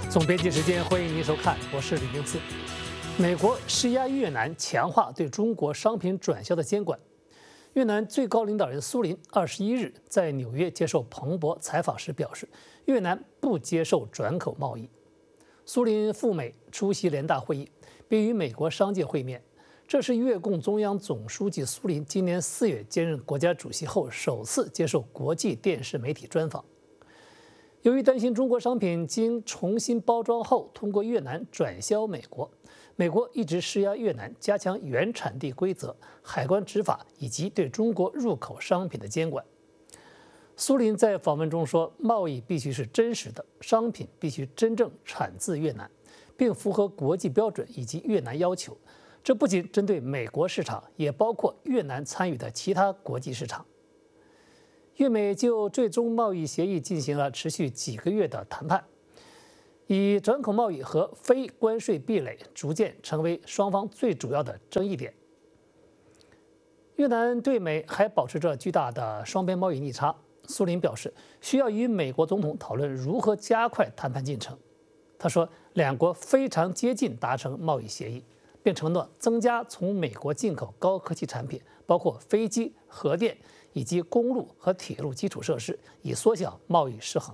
总编辑时间，欢迎您收看，我是李明次。美国施压越南强化对中国商品转销的监管。越南最高领导人苏林21日在纽约接受彭博采访时表示，越南不接受转口贸易。苏林赴美出席联大会议，并与美国商界会面。这是越共中央总书记苏林今年4月兼任国家主席后首次接受国际电视媒体专访。由于担心中国商品经重新包装后通过越南转销美国，美国一直施压越南加强原产地规则、海关执法以及对中国入口商品的监管。苏林在访问中说，贸易必须是真实的，商品必须真正产自越南，并符合国际标准以及越南要求。这不仅针对美国市场，也包括越南参与的其他国际市场。越美就最终贸易协议进行了持续几个月的谈判，以转口贸易和非关税壁垒逐渐成为双方最主要的争议点。越南对美还保持着巨大的双边贸易逆差。苏林表示，需要与美国总统讨论如何加快谈判进程。他说，两国非常接近达成贸易协议，并承诺增加从美国进口高科技产品，包括飞机、核电以及公路和铁路基础设施，以缩小贸易失衡。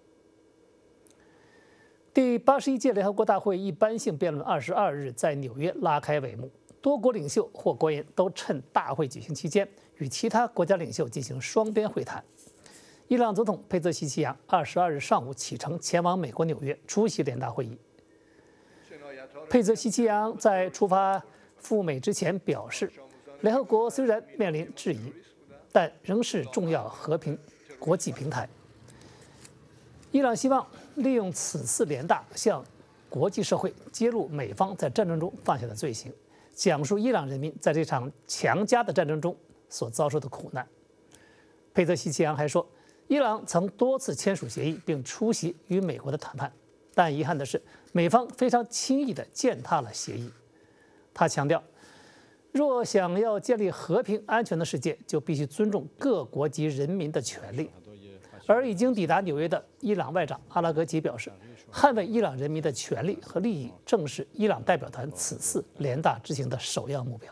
第81届联合国大会一般性辩论22日在纽约拉开帷幕，多国领袖或官员都趁大会举行期间与其他国家领袖进行双边会谈。伊朗总统佩泽西奇扬22日上午启程前往美国纽约出席联大会议。佩泽西奇扬在出发赴美之前表示，联合国虽然面临质疑，但仍是重要和平国际平台。伊朗希望利用此次联大向国际社会揭露美方在战争中犯下的罪行，讲述伊朗人民在这场强加的战争中所遭受的苦难。佩泽西奇扬还说，伊朗曾多次签署协议并出席与美国的谈判，但遗憾的是，美方非常轻易地践踏了协议。他强调，若想要建立和平安全的世界，就必须尊重各国及人民的权利。而已经抵达纽约的伊朗外长阿拉格吉表示，捍卫伊朗人民的权利和利益正是伊朗代表团此次联大执行的首要目标。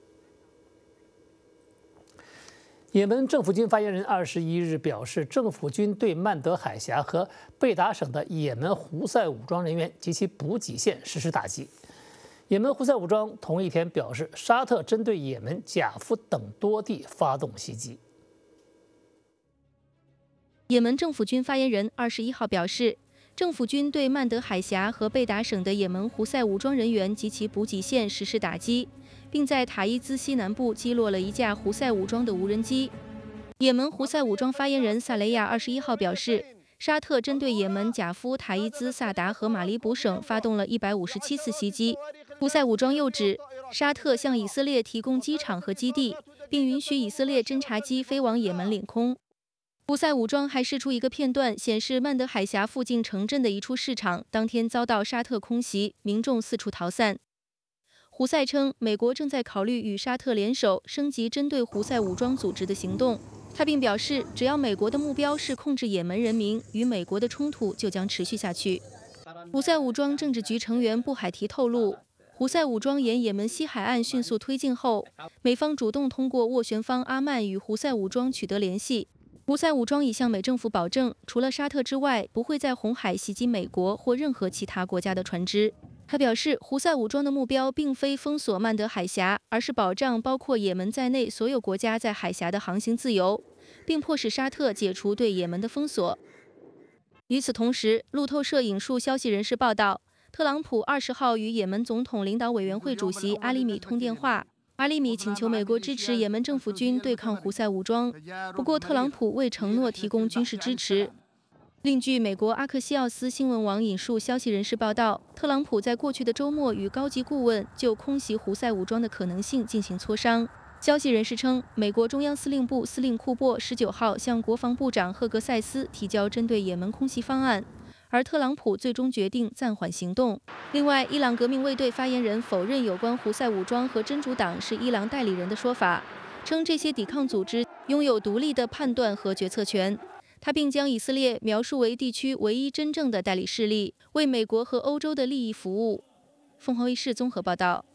也门政府军发言人21日表示，政府军对曼德海峡和贝达省的也门胡塞武装人员及其补给线实施打击。也门胡塞武装同一天表示，沙特针对也门贾夫等多地发动袭击。 也门政府军发言人21号表示，政府军对曼德海峡和贝达省的也门胡塞武装人员及其补给线实施打击，并在塔伊兹西南部击落了一架胡塞武装的无人机。也门胡塞武装发言人萨雷亚21号表示，沙特针对也门贾夫、塔伊兹、萨达和马里卜省发动了157次袭击。胡塞武装又指，沙特向以色列提供机场和基地，并允许以色列侦察机飞往也门领空。胡塞武装还释出一个片段，显示曼德海峡附近城镇的一处市场当天遭到沙特空袭，民众四处逃散。胡塞称，美国正在考虑与沙特联手，升级针对胡塞武装组织的行动。他并表示，只要美国的目标是控制也门人民，与美国的冲突就将持续下去。胡塞武装政治局成员布海提透露，胡塞武装沿也门西海岸迅速推进后，美方主动通过斡旋方阿曼与胡塞武装取得联系。胡塞武装已向美政府保证，除了沙特之外，不会在红海袭击美国或任何其他国家的船只。他表示，胡塞武装的目标并非封锁曼德海峡，而是保障包括也门在内所有国家在海峡的航行自由，并迫使沙特解除对也门的封锁。与此同时，路透社引述消息人士报道，特朗普20号与也门总统领导委员会主席阿里米通电话。阿里米请求美国支持也门政府军对抗胡塞武装，不过特朗普未承诺提供军事支持。另据美国阿克西奥斯新闻网引述消息人士报道，特朗普在过去的周末与高级顾问就空袭胡塞武装的可能性进行磋商。消息人士称，美国中央司令部司令库珀19号向国防部长赫格塞斯提交针对也门空袭方案，而特朗普最终决定暂缓行动。另外，伊朗革命卫队发言人否认有关胡塞武装和真主党是伊朗代理人的说法，称这些抵抗组织拥有独立的判断和决策权。 他并将以色列描述为地区唯一真正的代理势力，为美国和欧洲的利益服务。凤凰卫视综合报道。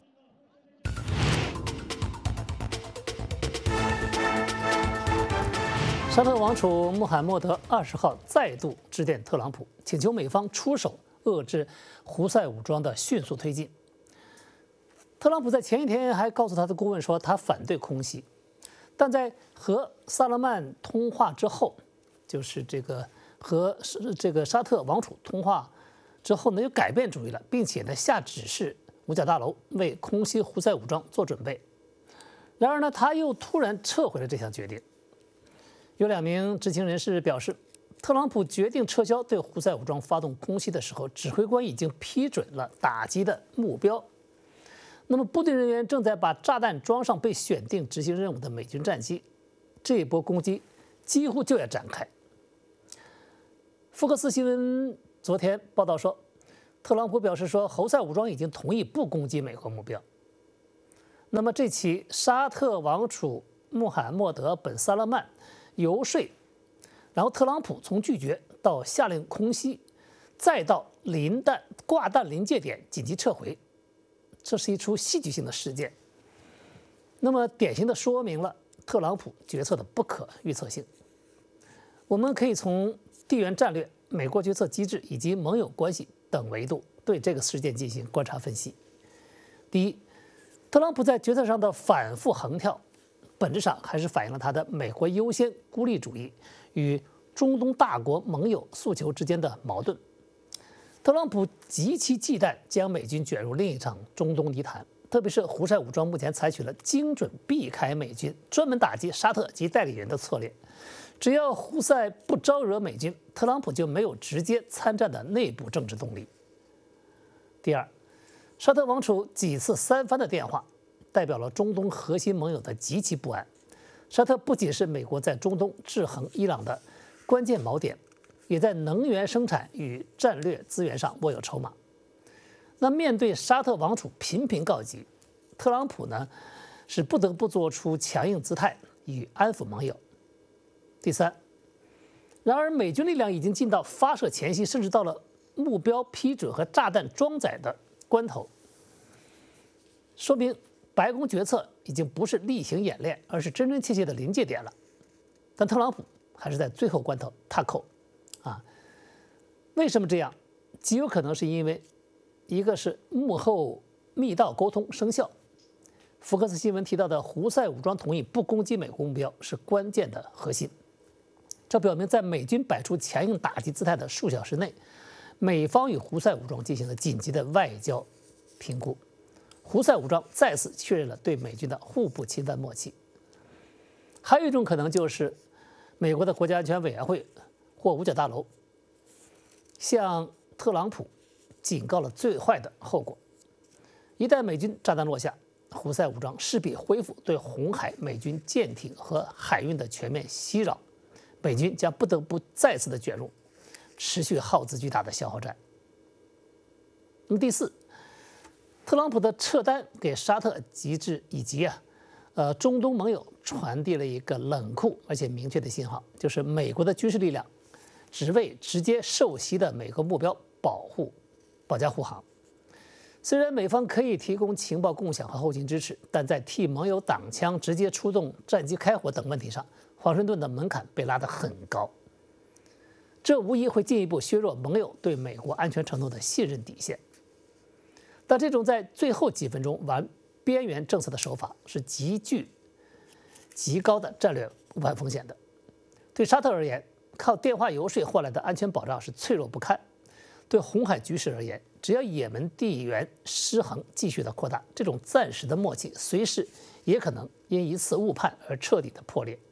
沙特王储穆罕默德20号再度致电特朗普，请求美方出手遏制胡塞武装的迅速推进。特朗普在前一天还告诉他的顾问说，他反对空袭，但在和萨勒曼通话之后，就是和沙特王储通话之后呢，又改变主意了，并且呢下指示五角大楼为空袭胡塞武装做准备。然而呢，他又突然撤回了这项决定。有2名知情人士表示，特朗普决定撤销对胡塞武装发动空袭的时候，指挥官已经批准了打击的目标。那么，部队人员正在把炸弹装上被选定执行任务的美军战机，这一波攻击几乎就要展开。福克斯新闻昨天报道说，特朗普表示说，胡塞武装已经同意不攻击美国目标。那么，这起沙特王储穆罕默德本萨勒曼游说，然后特朗普从拒绝到下令空袭，再到挂弹临界点紧急撤回，这是一出戏剧性的事件。那么典型的说明了特朗普决策的不可预测性。我们可以从地缘战略、美国决策机制以及盟友关系等维度对这个事件进行观察分析。第一，特朗普在决策上的反复横跳，本质上还是反映了他的美国优先孤立主义与中东大国盟友诉求之间的矛盾。特朗普极其忌惮将美军卷入另一场中东泥潭，特别是胡塞武装目前采取了精准避开美军、专门打击沙特及代理人的策略。只要胡塞不招惹美军，特朗普就没有直接参战的内部政治动力。第二，沙特王储几次三番的电话，代表了中东核心盟友的极其不安。沙特不仅是美国在中东制衡伊朗的关键锚点，也在能源生产与战略资源上握有筹码。那面对沙特王储频频告急，特朗普呢是不得不做出强硬姿态以安抚盟友。第三，然而美军力量已经进到发射前夕，甚至到了目标批准和炸弹装载的关头，说明白宫决策已经不是例行演练，而是真真切切的临界点了。但特朗普还是在最后关头踏扣，为什么这样？极有可能是因为一个是幕后密道沟通生效。福克斯新闻提到的胡塞武装同意不攻击美国目标是关键的核心。这表明，在美军摆出强硬打击姿态的数小时内，美方与胡塞武装进行了紧急的外交评估。胡塞武装再次确认了对美军的互不侵犯默契。还有一种可能就是美国的国家安全委员会或五角大楼向特朗普警告了最坏的后果：一旦美军炸弹落下，胡塞武装势必恢复对红海美军舰艇和海运的全面袭扰，美军将不得不再次的卷入持续耗资巨大的消耗战。那么第四，特朗普的撤单给沙特以及中东盟友传递了一个冷酷而且明确的信号，就是美国的军事力量只为直接受袭的美国目标保驾护航。虽然美方可以提供情报共享和后勤支持，但在替盟友挡枪、直接出动战机开火等问题上，华盛顿的门槛被拉得很高，这无疑会进一步削弱盟友对美国安全承诺的信任底线。但这种在最后几分钟玩边缘政策的手法是极高的战略误判风险的。对沙特而言，靠电话游说换来的安全保障是脆弱不堪；对红海局势而言，只要也门地缘失衡继续的扩大，这种暂时的默契随时也可能因一次误判而彻底的破裂。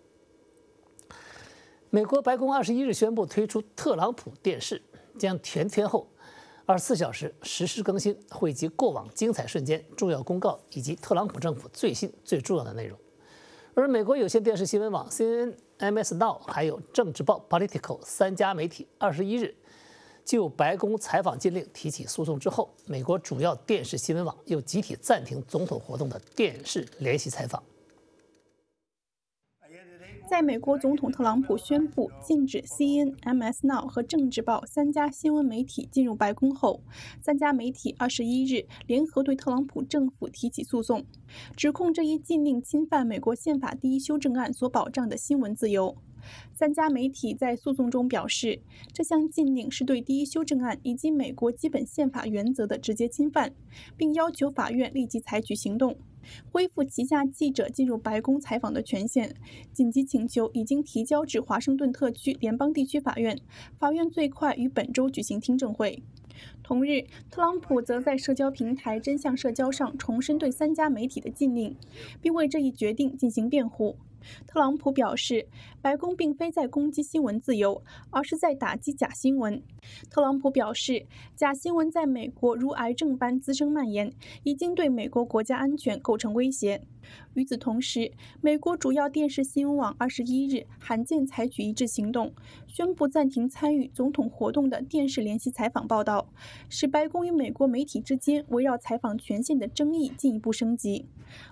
美国白宫21日宣布推出特朗普电视，将全天候24小时实时更新，汇集过往精彩瞬间、重要公告以及特朗普政府最新最重要的内容。而美国有线电视新闻网 CNN、MS Now 还有政治报 Politico 3家媒体21日就白宫采访禁令提起诉讼之后，美国主要电视新闻网又集体暂停总统活动的电视联席采访。 在美国总统特朗普宣布禁止 CNN、MS Now 和政治报3家新闻媒体进入白宫后，3家媒体21日联合对特朗普政府提起诉讼，指控这一禁令侵犯美国宪法第1修正案所保障的新闻自由。3家媒体在诉讼中表示，这项禁令是对第1修正案以及美国基本宪法原则的直接侵犯，并要求法院立即采取行动，恢复旗下记者进入白宫采访的权限。紧急请求已经提交至华盛顿特区联邦地区法院，法院最快于本周举行听证会。同日，特朗普则在社交平台真相社交上重申对3家媒体的禁令，并为这一决定进行辩护。特朗普表示，白宫并非在攻击新闻自由，而是在打击假新闻。特朗普表示，假新闻在美国如癌症般滋生蔓延，已经对美国国家安全构成威胁。与此同时，美国主要电视新闻网21日罕见采取一致行动，宣布暂停参与总统活动的电视联席采访报道，使白宫与美国媒体之间围绕采访权限的争议进一步升级。